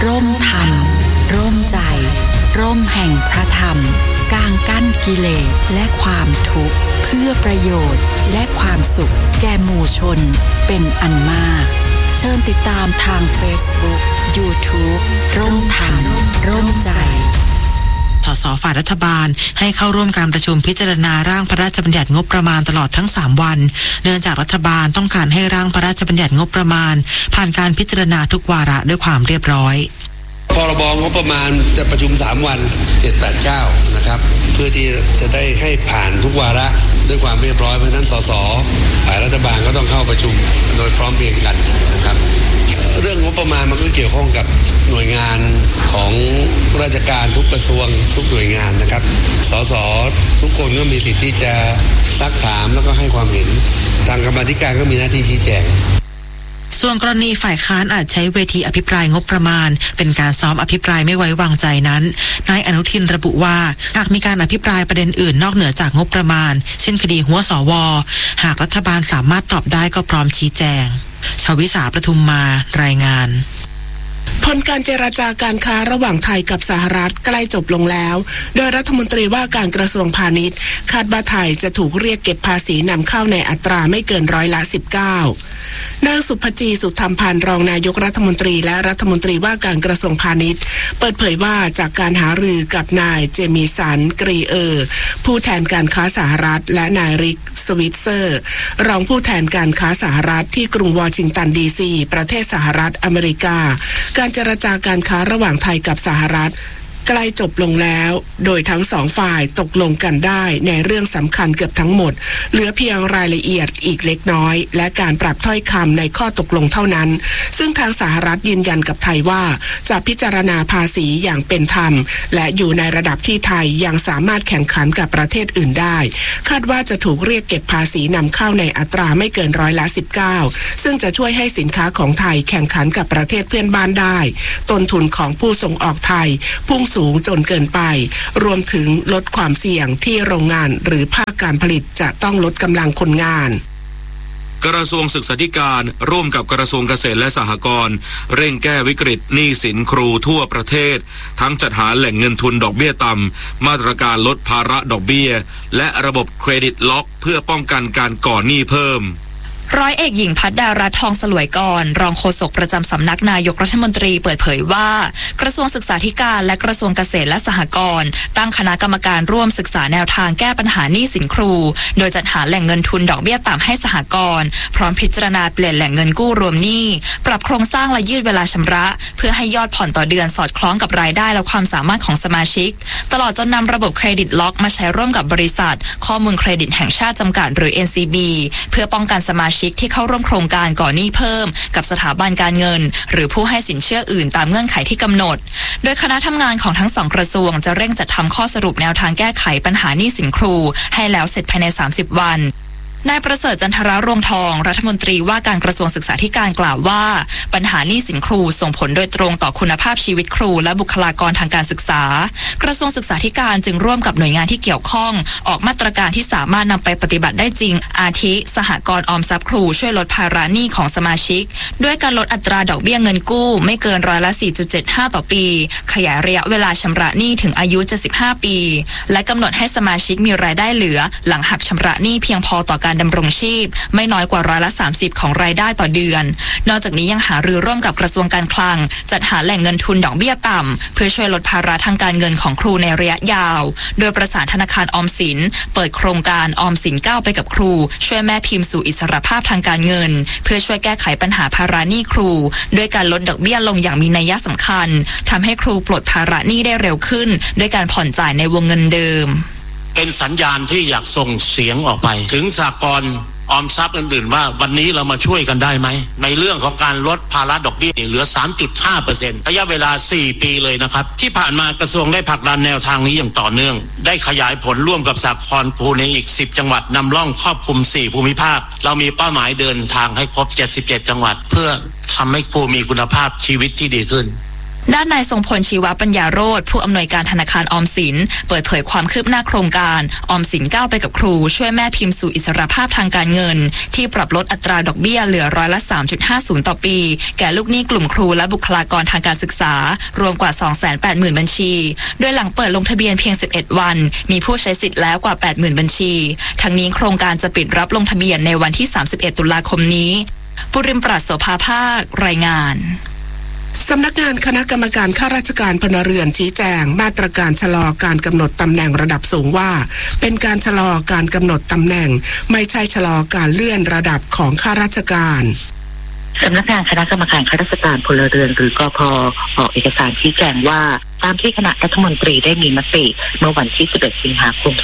ร่มธรรมร่มใจร่มแห่งพระธรรมกางกั้นกิเลสและความทุกข์เพื่อประโยชน์และความสุขแก่หมู่ชนเป็นอันมากเชิญติดตามทาง Facebook YouTube ร่มธรรมร่มใจสสฝ่ายรัฐบาลให้เข้าร่วมการประชุมพิจารณาร่างพระราชบัญญัติงบประมาณตลอดทั้ง3วันเนื่องจากรัฐบาลต้องการให้ร่างพระราชบัญญัติงบประมาณผ่านการพิจารณาทุกวาระด้วยความเรียบร้อยพรบงบประมาณจะประชุม3วัน7 8 9นะครับเพื่อที่จะได้ให้ผ่านทุกวาระด้วยความเรียบร้อยเพราะฉะนั้นสสฝ่ายรัฐบาลก็ต้องเข้าประชุมโดยพร้อมเพรียงกันนะครับเรื่องงบประมาณมันก็เกี่ยวข้องกับหน่วยงานของราชการทุกกระทรวงทุกหน่วยงานนะครับสสทุกคนก็มีสิทธิ์ที่จะซักถามแล้วก็ให้ความเห็นทางกรรมาธิการก็มีหน้าที่ชี้แจงส่วนกรณีฝ่ายค้านอาจใช้เวทีอภิปรายงบประมาณเป็นการซ้อมอภิปรายไม่ไว้วางใจนั้นนายอนุทินระบุว่าหากมีการอภิปรายประเด็นอื่นนอกเหนือจากงบประมาณเช่นคดีหัวสว.หากรัฐบาลสามารถตอบได้ก็พร้อมชี้แจงชวิสาประทุมมารายงานผลการเจรจาการค้าระหว่างไทยกับสหรัฐใกล้จบลงแล้วโดยรัฐมนตรีว่าการกระทรวงพาณิชย์คาดว่าไทยจะถูกเรียกเก็บภาษีนำเข้าในอัตราไม่เกิน19%นางสุภจีสุธรรมพันธ์รองนายกรัฐมนตรีและรัฐมนตรีว่าการกระทรวงพาณิชย์เปิดเผยว่าจากการหารือกับนายเจมี่สันกรีเออร์ผู้แทนการค้าสหรัฐและนายริกสวิตเซอร์รองผู้แทนการค้าสหรัฐที่กรุงวอชิงตันดีซีประเทศสหรัฐอเมริกาการเจรจาการค้าระหว่างไทยกับสหรัฐใกล้จบลงแล้วโดยทั้งสองฝ่ายตกลงกันได้ในเรื่องสำคัญเกือบทั้งหมดเหลือเพียงรายละเอียดอีกเล็กน้อยและการปรับถ้อยคำในข้อตกลงเท่านั้นซึ่งทางสหรัฐยืนยันกับไทยว่าจะพิจารณาภาษีอย่างเป็นธรรมและอยู่ในระดับที่ไทยยังสามารถแข่งขันกับประเทศอื่นได้คาดว่าจะถูกเรียกเก็บภาษีนำเข้าในอัตราไม่เกิน19%ซึ่งจะช่วยให้สินค้าของไทยแข่งขันกับประเทศเพื่อนบ้านได้ต้นทุนของผู้ส่งออกไทยพุ่งสูงจนเกินไปรวมถึงลดความเสี่ยงที่โรงงานหรือภาคการผลิตจะต้องลดกำลังคนงานกระทรวงศึกษาธิการร่วมกับกระทรวงเกษตรและสหกรณ์เร่งแก้วิกฤตหนี้สินครูทั่วประเทศทั้งจัดหาแหล่งเงินทุนดอกเบี้ยต่ำมาตรการลดภาระดอกเบี้ยและระบบเครดิตล็อกเพื่อป้องกันการก่อหนี้เพิ่มร้อยเอกหญิงภัทรดารัตน์ทองสลวยกรรองโฆษกประจำสำนักนายกรัฐมนตรีเปิดเผยว่ากระทรวงศึกษาธิการและกระทรวงเกษตรและสหกรณ์ตั้งคณะกรรมการร่วมศึกษาแนวทางแก้ปัญหาหนี้สินครูโดยจัดหาแหล่งเงินทุนดอกเบี้ยต่ำให้สหกรณ์พร้อมพิจารณาเปลี่ยนแหล่งเงินกู้รวมหนี้ปรับโครงสร้างและยืดเวลาชำระเพื่อให้ยอดผ่อนต่อเดือนสอดคล้องกับรายได้และความสามารถของสมาชิกตลอดจนนำระบบเครดิตล็อกมาใช้ร่วมกับบริษัทข้อมูลเครดิตแห่งชาติจำกัดหรือ NCB เพื่อป้องกันสมาชิกที่เข้าร่วมโครงการก่อหนี้เพิ่มกับสถาบันการเงินหรือผู้ให้สินเชื่ออื่นตามเงื่อนไขที่กำหนดโดยคณะทำงานของทั้ง2กระทรวงจะเร่งจัดทำข้อสรุปแนวทางแก้ไขปัญหาหนี้สินครูให้แล้วเสร็จภายใน30 วันนายประเสริฐจันทรรวงทองรัฐมนตรีว่าการกระทรวงศึกษาธิการกล่าวว่าปัญหาหนี้สินครูส่งผลโดยตรงต่อคุณภาพชีวิตครูและบุคลากรทางการศึกษากระทรวงศึกษาธิการจึงร่วมกับหน่วยงานที่เกี่ยวข้องออกมาตรการที่สามารถนำไปปฏิบัติได้จริงอาทิสหกรณ์ออมทรัพย์ครูช่วยลดภาระหนี้ของสมาชิกด้วยการลดอัตราดอกเบี้ยเงินกู้ไม่เกิน4.75%ต่อปีขยายระยะเวลาชำระหนี้ถึงอายุ75 ปีและกำหนดให้สมาชิกมีรายได้เหลือหลังหักชำระหนี้เพียงพอต่อการดำรงชีพไม่น้อยกว่า30%ของรายได้ต่อเดือนนอกจากนี้ยังหารือร่วมกับกระทรวงการคลังจัดหาแหล่งเงินทุนดอกเบี้ยต่ำเพื่อช่วยลดภาระทางการเงินของครูในระยะยาวโดยประสานธนาคารออมสินเปิดโครงการออมสิน9ไปกับครูช่วยแม่พิมพ์สู่อิสรภาพทางการเงินเพื่อช่วยแก้ไขปัญหาภาระหนี้ครูด้วยการลดดอกเบี้ยลงอย่างมีนัยสำคัญทำให้ครูปลดภาระหนี้ได้เร็วขึ้นด้วยการผ่อนจ่ายในวงเงินเดิมเป็นสัญญาณที่อยากส่งเสียงออกไปถึงสหกรณ์ออมทรัพย์อื่นๆว่าวันนี้เรามาช่วยกันได้ไหมในเรื่องของการลดภาระดอกเบี้ยเหลือ 3.5% ระยะเวลา4 ปีเลยนะครับที่ผ่านมากระทรวงได้ผลักดันแนวทางนี้อย่างต่อเนื่องได้ขยายผลร่วมกับสหกรณ์ครูในอีก10จังหวัดนำร่องครอบคลุม4ภูมิภาคเรามีเป้าหมายเดินทางให้ครบ77จังหวัดเพื่อทำให้ครูมีคุณภาพชีวิตที่ดีขึ้นด้านนายทรงพลชีวปัญญาโรจน์ผู้อำนวยการธนาคารออมสินเปิดเผยความคืบหน้าโครงการออมสินก้าวไปกับครูช่วยแม่พิมพ์สู่อิสรภาพทางการเงินที่ปรับลดอัตราดอกเบี้ยเหลือ3.50%ต่อปีแก่ลูกหนี้กลุ่มครูและบุคลากรทางการศึกษารวมกว่า 280,000 บัญชีโดยหลังเปิดลงทะเบียนเพียง11วันมีผู้ใช้สิทธิ์แล้วกว่า 80,000 บัญชีทั้งนี้โครงการจะปิดรับลงทะเบียนในวันที่31 ตุลาคมนี้ปุริมปราศโสภาภาครายงานสำนักงานคณะกรรมการข้าราชการพลเรือนชี้แจงมาตรการชะลอการกำหนดตำแหน่งระดับสูงว่าเป็นการชะลอการกำหนดตำแหน่งไม่ใช่ชะลอการเลื่อนระดับของข้าราชการสำนักงานคณะกรรมการข้าราชการพลเรือนหรือกพ.ออกเอกสารชี้แจงว่าตามที่คณะรัฐมนตรีได้มีมติเมื่อวันที่11 สิงหาคม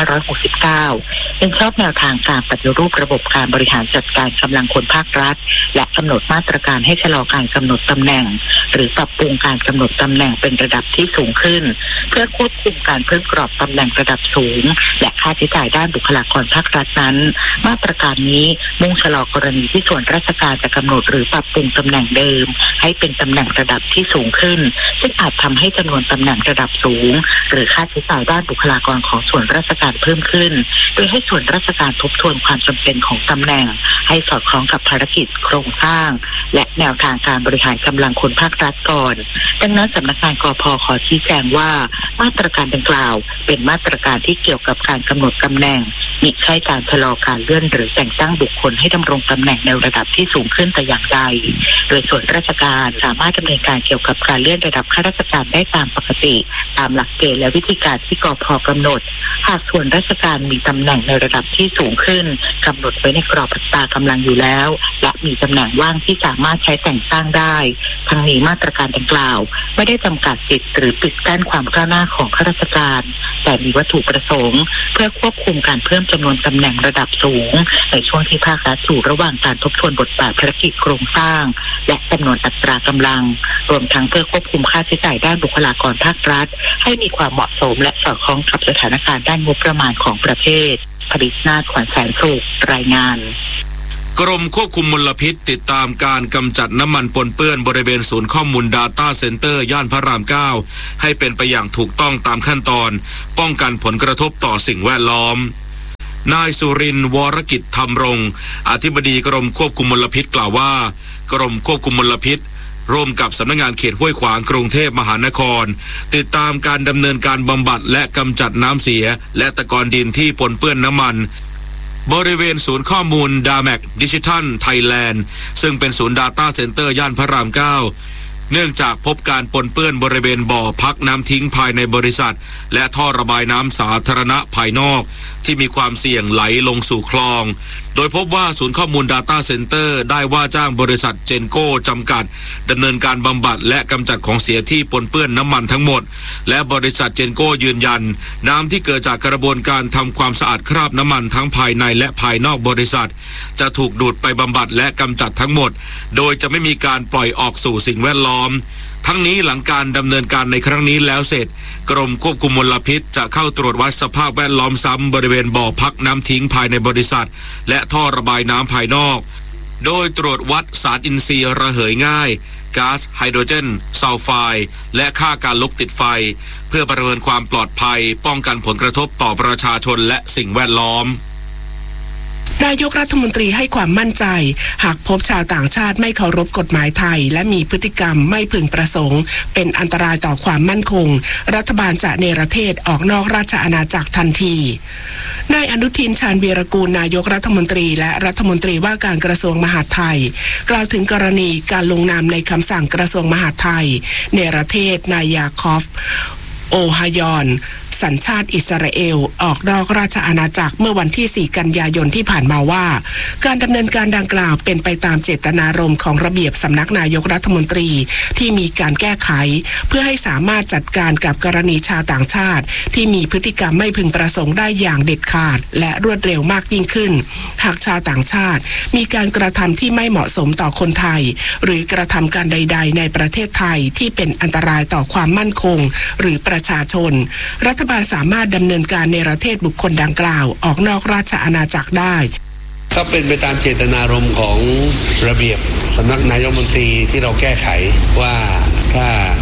2569 เห็นชอบแนวทางการปฏิรูประบบการบริหารจัดการกำลังคนภาครัฐและกำหนดมาตรการให้ชะลอการกำหนดตำแหน่งหรือปรับปรุงการกำหนดตำแหน่งเป็นระดับที่สูงขึ้นเพื่อควบคุมการเพิ่มกรอบตำแหน่งระดับสูงและค่าใช้จ่ายด้านบุคลากรภาครัฐนั้นมาตรการนี้มุ่งชะลอกรณีที่ส่วนราชการจะกำหนดหรือปรับปรุงตำแหน่งเดิมให้เป็นตำแหน่งระดับที่สูงขึ้นซึ่งอาจทำให้จำนวนตำแหน่งระดับสูงหรือค่าใช้จ่ายด้านบุคลากรของส่วนราชการเพิ่มขึ้นโดยให้ส่วนราชการทบทวนความจำเป็นของตำแหน่งให้สอดคล้องกับภารกิจโครงสร้างและแนวทางการบริหารกำลังคนภาครัฐก่อนดังนั้นสำนักงานกพ.ขอชี้แจงว่ามาตรการดังกล่าวเป็นมาตรการที่เกี่ยวกับการกำหนดตำแหน่งมิใช่การชะลอการเลื่อนหรือแต่งตั้งบุคคลให้ดำรงตำแหน่งในระดับที่สูงขึ้นแต่อย่างใดโดยส่วนราชการสามารถดำเนินการเกี่ยวกับการเลื่อนระดับข้าราชการได้ตามปกติตามหลักเกณฑ์และวิธีการที่กพ.กำหนดหากส่วนราชการมีตำแหน่งในระดับที่สูงขึ้นกำหนดไว้ในกรอบอัตรากำลังอยู่แล้วและมีตำแหน่งว่างที่สามารถใช้แต่งตั้งได้ทั้งนี้มาตรการดังกล่าวไม่ได้จำกัดสิทธิ์หรือปิดกั้นความก้าวหน้าของข้าราชการแต่มีวัตถุประสงค์เพื่อควบคุมการเพิ่มจำนวนตำแหน่งระดับสูงในช่วงที่ภาครัฐอยู่ระหว่างการทบทวนบทบาทภารกิจโครงสร้างและจำนวนอัตรากำลังรวมทั้งเพื่อควบคุมค่าใช้จ่ายด้านบุคลากรภาครัฐให้มีความเหมาะสมและสอดคล้องกับสถานการณ์ด้านงบประมาณของประเทศผลิตนาถขวัญแสนสุขรายงานกรมควบคุมมลพิษติดตามการกำจัดน้ำมันปนเปื้อนบริเวณศูนย์ข้อมูล Data Center ย่านพระราม 9 ให้เป็นไปอย่างถูกต้องตามขั้นตอนป้องกันผลกระทบต่อสิ่งแวดล้อมนายสุรินทร์วรกิจธรรมรงค์อธิบดีกรมควบคุมมลพิษกล่าวว่ากรมควบคุมมลพิษร่วมกับสำนักงานเขตห้วยขวางกรุงเทพมหานครติดตามการดำเนินการบำบัดและกำจัดน้ำเสียและตะกอนดินที่ปนเปื้อนน้ำมันบริเวณศูนย์ข้อมูล DAMAC Digital Thailand ซึ่งเป็นศูนย์ Data Center ย่านพระราม 9 เนื่องจากพบการปนเปื้อนบริเวณบ่อพักน้ำทิ้งภายในบริษัทและท่อระบายน้ำสาธารณะภายนอกที่มีความเสี่ยงไหลลงสู่คลองโดยพบว่าศูนย์ข้อมูล Data Center ได้ว่าจ้างบริษัทเจนโก้จำกัดดำเนินการบำบัดและกำจัดของเสียที่ปนเปื้อนน้ำมันทั้งหมดและบริษัทเจนโก้ยืนยันน้ำที่เกิดจากกระบวนการทำความสะอาดคราบน้ำมันทั้งภายในและภายนอกบริษัทจะถูกดูดไปบำบัดและกำจัดทั้งหมดโดยจะไม่มีการปล่อยออกสู่สิ่งแวดล้อมทั้งนี้หลังการดำเนินการในครั้งนี้แล้วเสร็จกรมควบคุมมลพิษจะเข้าตรวจวัดสภาพแวดล้อมซ้ำบริเวณบ่อพักน้ำทิ้งภายในบริษัทและท่อระบายน้ำภายนอกโดยตรวจวัดสารอินทรีย์ระเหยง่ายก๊าซไฮโดรเจนซัลไฟด์และค่าการลุกติดไฟเพื่อประเมินความปลอดภัยป้องกันผลกระทบต่อประชาชนและสิ่งแวดล้อมนายกรัฐมนตรีให้ความมั่นใจหากพบชาวต่างชาติไม่เคารพกฎหมายไทยและมีพฤติกรรมไม่พึงประสงค์เป็นอันตรายต่อความมั่นคงรัฐบาลจะเนรเทศออกนอกราชอาณาจักรทันทีนายอนุทินชาญวีรกูลนายกรัฐมนตรีและรัฐมนตรีว่าการกระทรวงมหาดไทยกล่าวถึงกรณีการลงนามในคำสั่งกระทรวงมหาดไทยเนรเทศนายยาคอฟโอฮายอนสัญชาติอิสราเอลออกนอกราชอาณาจักรเมื่อวันที่4 กันยายนที่ผ่านมาว่าการดำเนินการดังกล่าวเป็นไปตามเจตนารมณ์ของระเบียบสำนักนายกรัฐมนตรีที่มีการแก้ไขเพื่อให้สามารถจัดการกับกรณีชาวต่างชาติที่มีพฤติกรรมไม่พึงประสงค์ได้อย่างเด็ดขาดและรวดเร็วมากยิ่งขึ้นหากชาวต่างชาติมีการกระทำที่ไม่เหมาะสมต่อคนไทยหรือกระทำการใดๆในประเทศไทยที่เป็นอันตรายต่อความมั่นคงหรือประชาชนรัฐบาลสามารถดำเนินการเนรเทศบุคคลดังกล่าวออกนอกราชอาณาจักรได้ก็เป็นไปตามเจตนารมณ์ของระเบียบสำนักนายกรัฐมนตรีที่เราแก้ไขว่าถ้า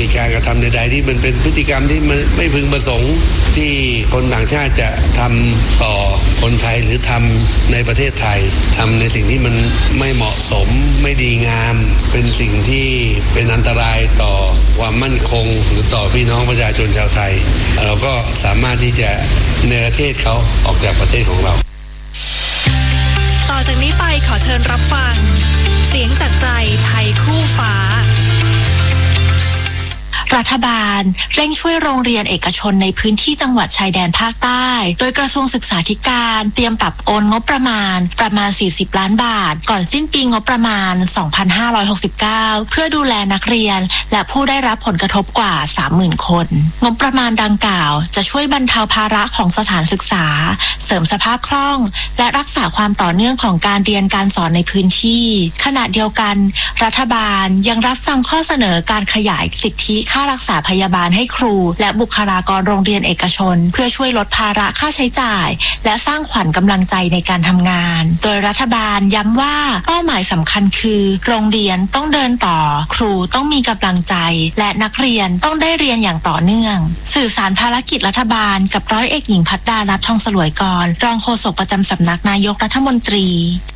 การกระทำใดๆที่มันเป็นพฤติกรรมที่มันไม่พึงประสงค์ที่คนต่างชาติจะทำต่อคนไทยหรือทำในประเทศไทยทำในสิ่งที่มันไม่เหมาะสมไม่ดีงามเป็นสิ่งที่เป็นอันตรายต่อความมั่นคงหรือต่อพี่น้องประชาชนชาวไทยเราก็สามารถที่จะเนรเทศเขาออกจากประเทศของเราต่อจากนี้ไปขอเชิญรับฟังเสียงจากใจไทยคู่ฟ้ารัฐบาลเร่งช่วยโรงเรียนเอกชนในพื้นที่จังหวัดชายแดนภาคใต้โดยกระทรวงศึกษาธิการเตรียมปรับโอนงบประมาณ40ล้านบาทก่อนสิ้นปีงบประมาณ2569เพื่อดูแลนักเรียนและผู้ได้รับผลกระทบกว่า 30,000 คนงบประมาณดังกล่าวจะช่วยบรรเทาภาระของสถานศึกษาเสริมสภาพคล่องและรักษาความต่อเนื่องของการเรียนการสอนในพื้นที่ขณะเดียวกันรัฐบาลยังรับฟังข้อเสนอการขยายสิทธิค่ารักษาพยาบาลให้ครูและบุคลากรโรงเรียนเอกชนเพื่อช่วยลดภาระค่าใช้จ่ายและสร้างขวัญกำลังใจในการทำงานโดยรัฐบาลย้ำว่าเป้าหมายสำคัญคือโรงเรียนต้องเดินต่อครูต้องมีกำลังใจและนักเรียนต้องได้เรียนอย่างต่อเนื่องสื่อสารภารกิจรัฐบาลกับร้อยเอกหญิงภัดดารัตน์ ทองสลวยกรรองโฆษกประจำสำนักนายกรัฐมนตรี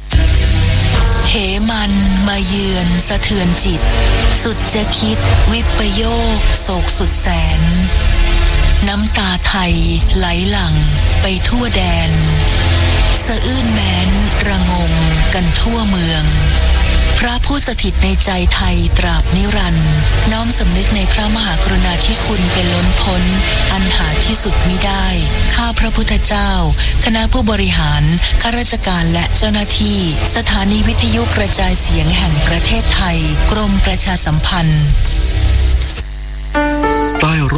เหมันมาเยือนสะเทือนจิตสุดจะคิดวิปโยคโศกสุดแสนน้ำตาไทยไหลหลั่งไปทั่วแดนสะอื้นแม้นระงมกันทั่วเมืองพระผู้สถิตในใจไทยตราบนิรันดร์น้อมสำนึกในพระมหากรุณาธิคุณเป็นล้นพ้นอันหาที่สุดมิได้ข้าพระพุทธเจ้าคณะผู้บริหารข้าราชการและเจ้าหน้าที่สถานีวิทยุกระจายเสียงแห่งประเทศไทยกรมประชาสัมพันธ์